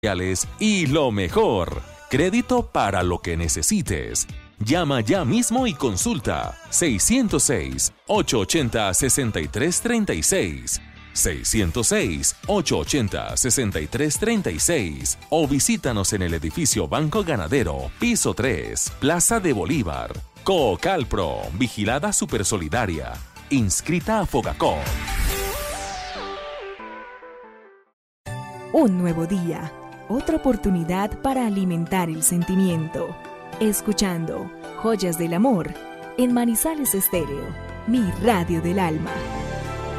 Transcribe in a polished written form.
y lo mejor, crédito para lo que necesites. Llama ya mismo y consulta 606-880-6336, 606-880-6336 o visítanos en el edificio Banco Ganadero, piso 3, Plaza de Bolívar. Coocalpro, vigilada Supersolidaria, inscrita a Fogacop. Un nuevo día, otra oportunidad para alimentar el sentimiento. Escuchando Joyas del Amor en Manizales Estéreo, mi radio del alma.